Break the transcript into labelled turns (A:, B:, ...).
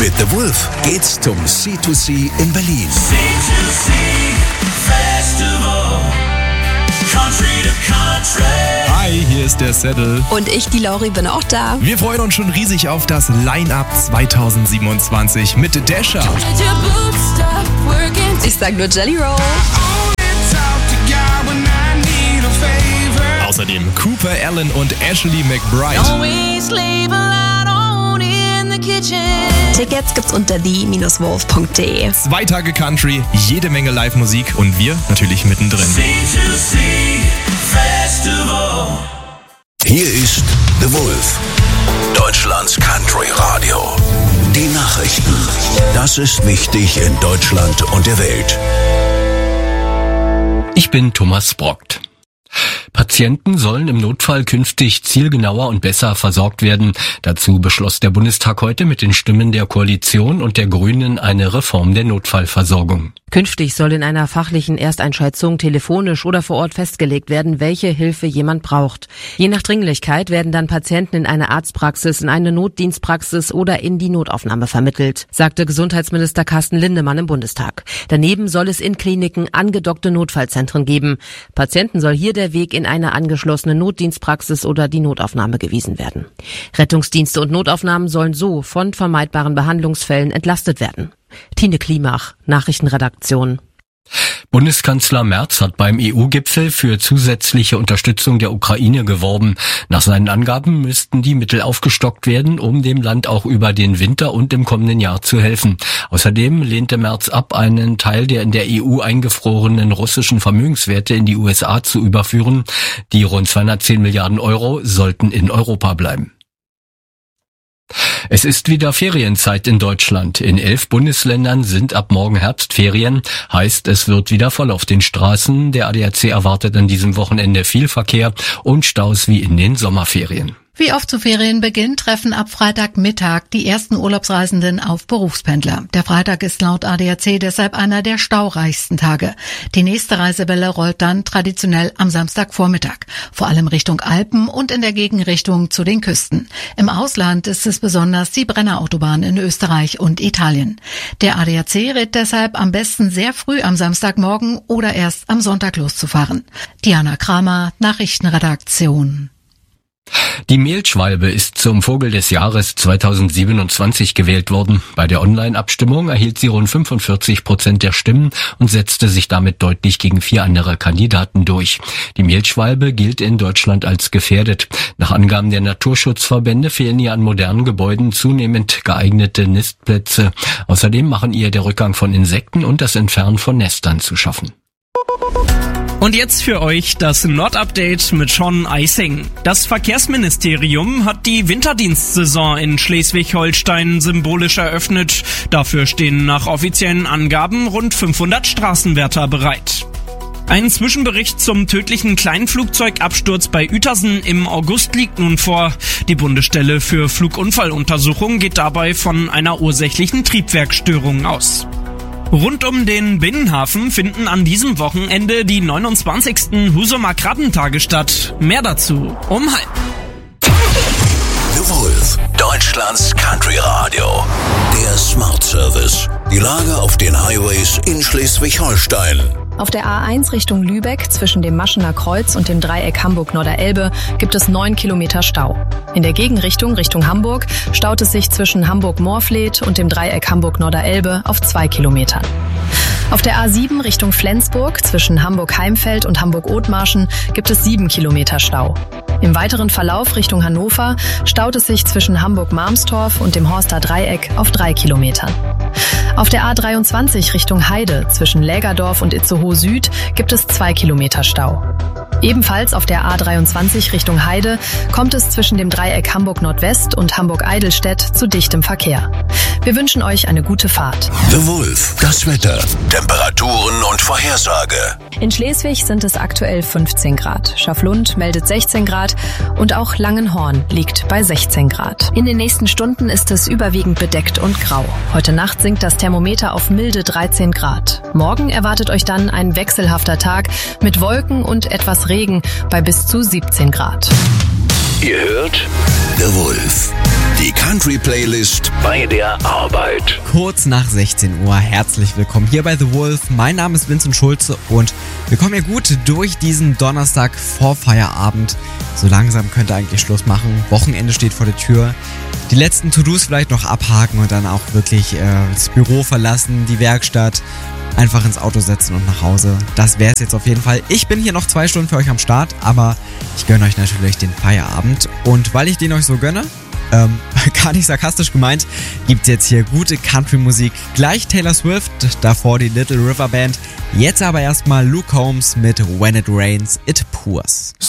A: Mit The Wolf geht's zum C2C in Berlin.
B: C2C Festival, Country to Country.
C: Hi, hier ist der Saddle.
D: Und ich, die Lauri, bin auch da.
C: Wir freuen uns schon riesig auf das Line-Up 2027 mit Dasher.
D: Ich sag nur Jelly Roll.
C: Außerdem Cooper Allen und Ashley McBride.
D: Tickets gibt's unter the-wolf.de.
C: 2 Tage Country, jede Menge Live-Musik und wir natürlich mittendrin.
B: C2C Festival.
A: Hier ist The Wolf, Deutschlands Country Radio. Die Nachrichten. Das ist wichtig in Deutschland und der Welt.
E: Ich bin Thomas Brockt. Patienten sollen im Notfall künftig zielgenauer und besser versorgt werden. Dazu beschloss der Bundestag heute mit den Stimmen der Koalition und der Grünen eine Reform der Notfallversorgung.
F: Künftig soll in einer fachlichen Ersteinschätzung telefonisch oder vor Ort festgelegt werden, welche Hilfe jemand braucht. Je nach Dringlichkeit werden dann Patienten in eine Arztpraxis, in eine Notdienstpraxis oder in die Notaufnahme vermittelt, sagte Gesundheitsminister Carsten Lindemann im Bundestag. Daneben soll es in Kliniken angedockte Notfallzentren geben. Patienten soll hier der Weg in eine angeschlossene Notdienstpraxis oder die Notaufnahme gewiesen werden. Rettungsdienste und Notaufnahmen sollen so von vermeidbaren Behandlungsfällen entlastet werden. Tine Klimach, Nachrichtenredaktion.
E: Bundeskanzler Merz hat beim EU-Gipfel für zusätzliche Unterstützung der Ukraine geworben. Nach seinen Angaben müssten die Mittel aufgestockt werden, um dem Land auch über den Winter und im kommenden Jahr zu helfen. Außerdem lehnte Merz ab, einen Teil der in der EU eingefrorenen russischen Vermögenswerte in die USA zu überführen. Die rund 210 Milliarden Euro sollten in Europa bleiben. Es ist wieder Ferienzeit in Deutschland. In 11 Bundesländern sind ab morgen Herbstferien. Heißt, es wird wieder voll auf den Straßen. Der ADAC erwartet an diesem Wochenende viel Verkehr und Staus wie in den Sommerferien.
G: Wie oft zu Ferienbeginn treffen ab Freitagmittag die ersten Urlaubsreisenden auf Berufspendler. Der Freitag ist laut ADAC deshalb einer der staureichsten Tage. Die nächste Reisewelle rollt dann traditionell am Samstagvormittag, vor allem Richtung Alpen und in der Gegenrichtung zu den Küsten. Im Ausland ist es besonders die Brennerautobahn in Österreich und Italien. Der ADAC rät deshalb am besten sehr früh am Samstagmorgen oder erst am Sonntag loszufahren. Diana Kramer, Nachrichtenredaktion.
E: Die Mehlschwalbe ist zum Vogel des Jahres 2027 gewählt worden. Bei der Online-Abstimmung erhielt sie rund 45% der Stimmen und setzte sich damit deutlich gegen 4 andere Kandidaten durch. Die Mehlschwalbe gilt in Deutschland als gefährdet. Nach Angaben der Naturschutzverbände fehlen ihr an modernen Gebäuden zunehmend geeignete Nistplätze. Außerdem machen ihr der Rückgang von Insekten und das Entfernen von Nestern zu schaffen.
H: Und jetzt für euch das Nord-Update mit Sean Eising. Das Verkehrsministerium hat die Winterdienstsaison in Schleswig-Holstein symbolisch eröffnet. Dafür stehen nach offiziellen Angaben rund 500 Straßenwärter bereit. Ein Zwischenbericht zum tödlichen Kleinflugzeugabsturz bei Uetersen im August liegt nun vor. Die Bundesstelle für Flugunfalluntersuchung geht dabei von einer ursächlichen Triebwerksstörung aus. Rund um den Binnenhafen finden an diesem Wochenende die 29. Husumer Krabbentage statt. Mehr dazu um 12:30.
A: The Wolf, Deutschlands Country Radio. Der Smart Service. Die Lage auf den Highways in Schleswig-Holstein.
I: Auf der A1 Richtung Lübeck zwischen dem Maschener Kreuz und dem Dreieck Hamburg-Norderelbe gibt es 9 Kilometer Stau. In der Gegenrichtung Richtung Hamburg staut es sich zwischen Hamburg-Moorfleet und dem Dreieck Hamburg-Norderelbe auf 2 Kilometern. Auf der A7 Richtung Flensburg zwischen Hamburg-Heimfeld und Hamburg-Othmarschen gibt es 7 Kilometer Stau. Im weiteren Verlauf Richtung Hannover staut es sich zwischen Hamburg-Marmstorf und dem Horster Dreieck auf 3 Kilometern. Auf der A23 Richtung Heide zwischen Lägerdorf und Itzehoe Süd gibt es 2 Kilometer Stau. Ebenfalls auf der A23 Richtung Heide kommt es zwischen dem Dreieck Hamburg-Nordwest und Hamburg-Eidelstedt zu dichtem Verkehr. Wir wünschen euch eine gute Fahrt.
A: The Wolf, das Wetter, Temperaturen und Vorhersage.
I: In Schleswig sind es aktuell 15 Grad. Schaflund meldet 16 Grad und auch Langenhorn liegt bei 16 Grad. In den nächsten Stunden ist es überwiegend bedeckt und grau. Heute Nacht sinkt das Thermometer auf milde 13 Grad. Morgen erwartet euch dann ein wechselhafter Tag mit Wolken und etwas Regen bei bis zu 17 Grad.
A: Ihr hört The Wolf. Die Country-Playlist bei der Arbeit.
J: Kurz nach 16 Uhr, herzlich willkommen hier bei The Wolf. Mein Name ist Vincent Schulze und wir kommen ja gut durch diesen Donnerstag vor Feierabend. So langsam könnt ihr eigentlich Schluss machen. Wochenende steht vor der Tür. Die letzten To-Dos vielleicht noch abhaken und dann auch wirklich das Büro verlassen, die Werkstatt, einfach ins Auto setzen und nach Hause. Das wäre es jetzt auf jeden Fall. Ich bin hier noch 2 Stunden für euch am Start, aber ich gönne euch natürlich den Feierabend. Und weil ich den euch so gönne, gar nicht sarkastisch gemeint, gibt's jetzt hier gute Country-Musik. Gleich Taylor Swift, davor die Little River Band. Jetzt aber erstmal Luke Combs mit When It Rains, It Pours.